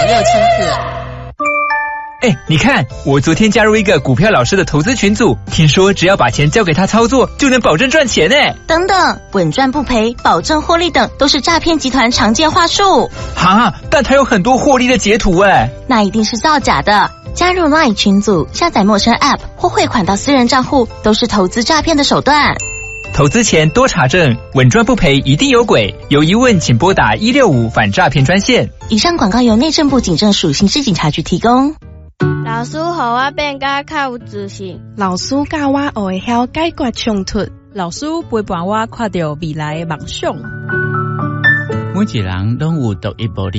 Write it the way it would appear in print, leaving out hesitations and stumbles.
克。 你看，我昨天加入一个股票老师的投资群组，听说只要把钱交给他操作，就能保证赚钱呢。 等等，稳赚不赔、保证获利等都是诈骗集团常见话术。 但他有很多获利的截图那一定是造假的。加入 LINE 群组，下载陌生 App 或汇款到私人账户，都是投资诈骗的手段。 投资前多查证，稳赚不赔一定有鬼。有疑问请拨打165反诈骗专线。 以上广告由内政部警政署刑事警察局提供。 老师让我变得较有自信。 老师教我学会晓解决冲突。 老师陪伴我看到未来的梦想。 每一个人都有独一无二